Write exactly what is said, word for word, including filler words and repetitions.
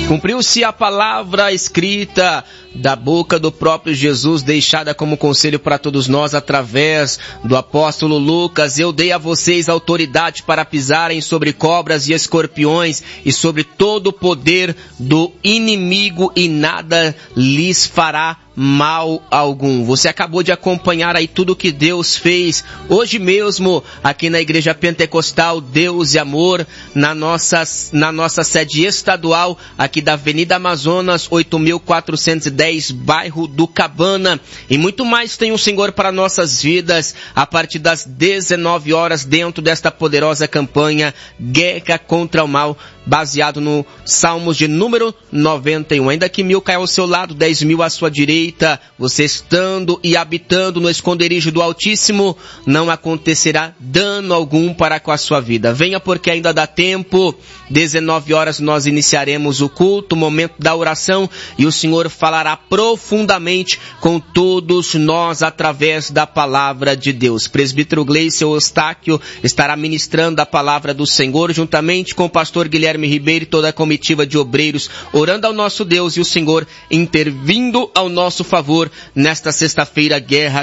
Cumpriu-se a palavra escrita da boca do próprio Jesus, deixada como conselho para todos nós através do apóstolo Lucas. Eu dei a vocês autoridade para pisarem sobre cobras e escorpiões e sobre todo o poder do inimigo e nada lhes fará mal algum. Você acabou de acompanhar aí tudo que Deus fez hoje mesmo aqui na Igreja Pentecostal Deus e Amor, na nossa, na nossa sede estadual aqui da Avenida Amazonas, oito mil quatrocentos e dez, bairro do Cabana. E muito mais tem o Senhor para nossas vidas a partir das dezenove horas dentro desta poderosa campanha Guerra contra o Mal, baseado no Salmos de número noventa e um. Ainda que mil caia ao seu lado, dez mil à sua direita, você estando e habitando no esconderijo do Altíssimo, não acontecerá dano algum para com a sua vida. Venha porque ainda dá tempo. dezenove horas nós iniciaremos o culto, o momento da oração, e o Senhor falará profundamente com todos nós através da palavra de Deus. Presbítero Gleison Eustáquio estará ministrando a palavra do Senhor, juntamente com o pastor Guilherme Ribeiro e toda a comitiva de obreiros, orando ao nosso Deus e o Senhor intervindo ao nosso favor nesta sexta-feira, Guerra